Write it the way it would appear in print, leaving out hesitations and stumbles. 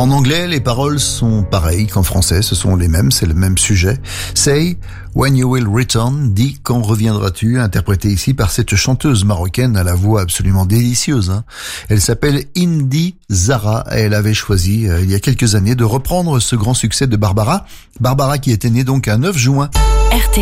En anglais, les paroles sont pareilles qu'en français, ce sont les mêmes, c'est le même sujet. Say, when you will return, dis quand reviendras-tu, interprété ici par cette chanteuse marocaine à la voix absolument délicieuse. Elle s'appelle Indy Zara et elle avait choisi, il y a quelques années, de reprendre ce grand succès de Barbara. Barbara qui était née donc un 9 juin. RT